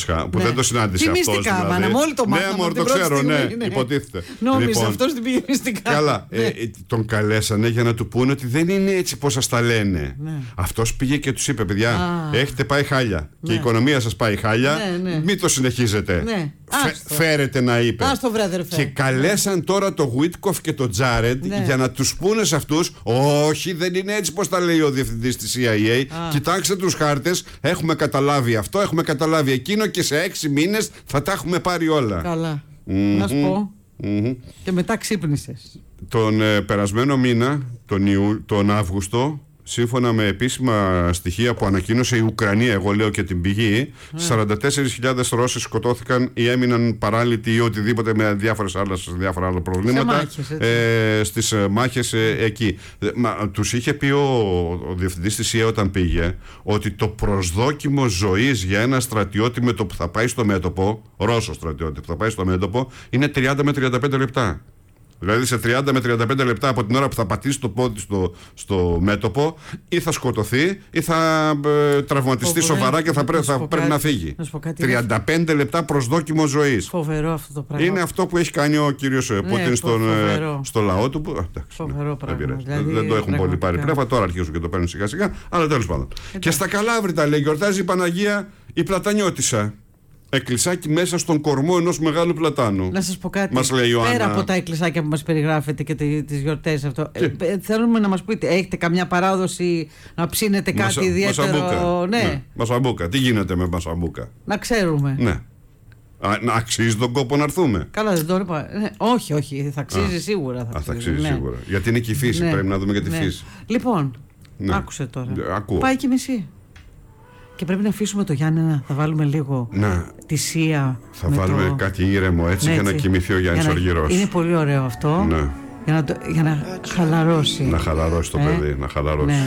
που δεν το συνάντησε αυτό. Μυστικά, δηλαδή. Όλοι το μάθαμε. Ναι, μωρό, το ξέρω, ναι, υποτίθεται. Νόμιζε αυτός την πήγε μυστικά. Καλά, τον καλέσανε για να του πούνε ότι δεν είναι έτσι πώς σας τα λένε. Αυτός πήγε και τους είπε, παιδιά, έχετε πάει χάλια και η οικονομία σας πάει χάλια, μην το συνεχίζετε. Φέρετε να είπε. Και καλέσαν τώρα το Γουίτκοφ και το Τζάρεντ για να τους πούνε σε αυτούς, όχι, δεν είναι έτσι πώς τα λέει ο διευθυντής της CIA. Κοιτάξτε τους χάρτες, έχουμε καταλάβει αυτό, έχουμε καταλάβει εκείνο και σε 6 μήνες θα τα έχουμε πάρει όλα. Καλά. Να σου πω. Και μετά ξύπνησες. Τον περασμένο μήνα, τον Αύγουστο, σύμφωνα με επίσημα στοιχεία που ανακοίνωσε η Ουκρανία, εγώ λέω και την πηγή, 44.000 Ρώσοι σκοτώθηκαν ή έμειναν παράλυτοι ή οτιδήποτε με διάφορα άλλα προβλήματα στις μάχες εκεί. Τους είχε πει ο διευθυντής της ΙΕ όταν πήγε ότι το προσδόκιμο ζωής για ένα στρατιώτη που θα πάει στο μέτωπο, Ρώσο στρατιώτη που θα πάει στο μέτωπο, είναι 30 με 35 λεπτά. Δηλαδή σε 30 με 35 λεπτά από την ώρα που θα πατήσει το πόδι στο μέτωπο, ή θα σκοτωθεί ή θα τραυματιστεί σοβαρά και θα πρέπει να φύγει. 35 λεπτά προσδόκιμο ζωής. Φοβερό αυτό το πράγμα. Είναι αυτό που έχει κάνει ο κύριος Πούτιν στο λαό του. Φοβερό πράγμα. Δεν το έχουν πολύ πάρει πνεύμα, τώρα αρχίζουν και το παίρνουν σιγά σιγά, αλλά τέλος πάντων. Και στα Καλάβρητα, λέει, γιορτάζει η Παναγία η Πλατανιώτισσα. Εκκλησάκι μέσα στον κορμό ενός μεγάλου πλατάνου. Να σας πω κάτι. Μας λέει πέρα από τα εκκλησάκια που μας περιγράφετε και τις γιορτές αυτό, θέλουμε να μας πείτε, έχετε καμιά παράδοση να ψήνετε κάτι ιδιαίτερο? Μασαμπούκα. Τι γίνεται με μασαμπούκα? Να ξέρουμε. Ναι. Να αξίζει τον κόπο να έρθουμε? Καλά, δεν το είπα. Όχι, θα αξίζει σίγουρα. Θα αξίζει σίγουρα. Γιατί είναι και η φύση, πρέπει να δούμε και τη φύση. Λοιπόν, άκουσε τώρα. Πάει και μισή. Και πρέπει να αφήσουμε το Γιάννενα, θα βάλουμε λίγο τη Σία. Θα βάλουμε κάτι ήρεμο έτσι για να κοιμηθεί ο Γιάννης Οργυρός. Είναι πολύ ωραίο αυτό. Για να χαλαρώσει. Να χαλαρώσει το παιδί, να χαλαρώσει.